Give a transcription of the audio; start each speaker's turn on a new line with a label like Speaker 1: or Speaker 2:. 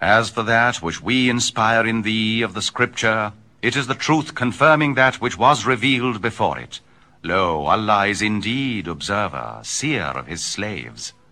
Speaker 1: As for that which we inspire in thee of the Scripture, it is the truth confirming that which was revealed before it. Lo, Allah is indeed observer, seer of his slaves.